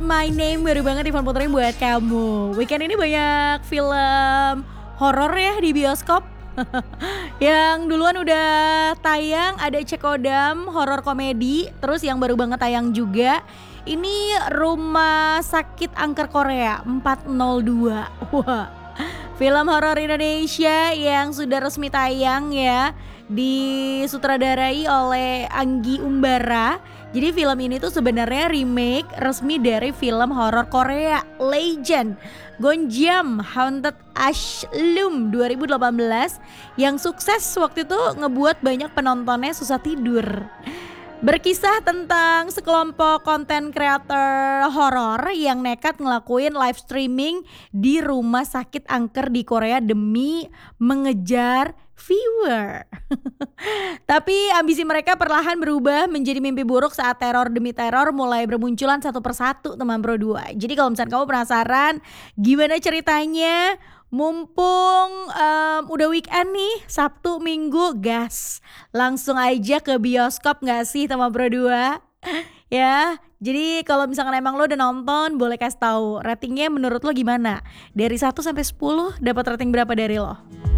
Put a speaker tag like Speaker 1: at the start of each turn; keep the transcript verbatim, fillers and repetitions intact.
Speaker 1: My Name baru banget Ivan puterin buat kamu. Weekend ini banyak film horor ya di bioskop. Yang duluan udah tayang ada Cekodam horor komedi, terus yang baru banget tayang juga ini Rumah Sakit Angker Korea empat nol dua. Wah, film horor Indonesia yang sudah resmi tayang ya, disutradarai oleh Anggi Umbara. Jadi film ini tuh sebenarnya remake resmi dari film horor Korea Legend Gonjiam Haunted Asylum dua ribu delapan belas yang sukses waktu itu ngebuat banyak penontonnya susah tidur. Berkisah tentang sekelompok konten creator horor yang nekat ngelakuin live streaming di rumah sakit angker di Korea demi mengejar viewer. Tapi ambisi mereka perlahan berubah menjadi mimpi buruk saat teror demi teror mulai bermunculan satu persatu teman Pro dua. Jadi kalau misalnya kamu penasaran gimana ceritanya, mumpung um, udah weekend nih, Sabtu Minggu gas, langsung aja ke bioskop gak sih teman Pro dua? Ya, jadi kalau misalkan emang lo udah nonton, boleh kasih tahu ratingnya menurut lo gimana? Dari satu sampai sepuluh dapat rating berapa dari lo?